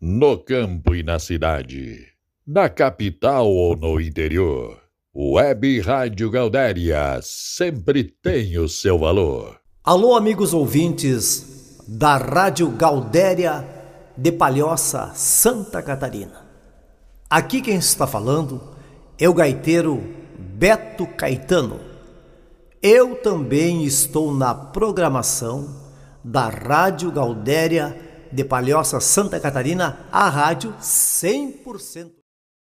No campo e na cidade, na capital ou no interior, Web Rádio Gaudéria sempre tem o seu valor. Alô, amigos ouvintes da Rádio Gaudéria de Palhoça, Santa Catarina. Aqui quem está falando é o gaiteiro Beto Caetano. Eu também estou na programação da Rádio Gaudéria de Palhoça, Santa Catarina, a rádio 100%